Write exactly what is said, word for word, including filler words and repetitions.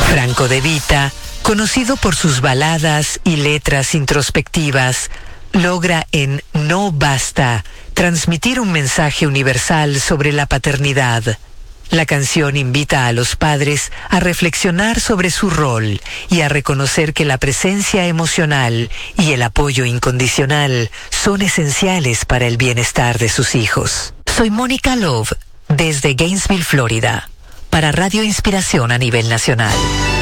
Franco De Vita, conocido por sus baladas y letras introspectivas, logra en No Basta transmitir un mensaje universal sobre la paternidad. La canción invita a los padres a reflexionar sobre su rol y a reconocer que la presencia emocional y el apoyo incondicional son esenciales para el bienestar de sus hijos. Soy Mónica Love, desde Gainesville, Florida, para Radio Inspiración a nivel nacional.